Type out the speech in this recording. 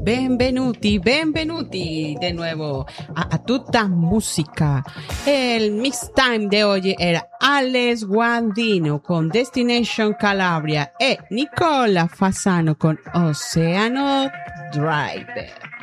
benvenuti de nuevo a tutta musica. El mix time de hoy era Alex Guandino con Destination Calabria e Nicola Fasano con Oceano Driver.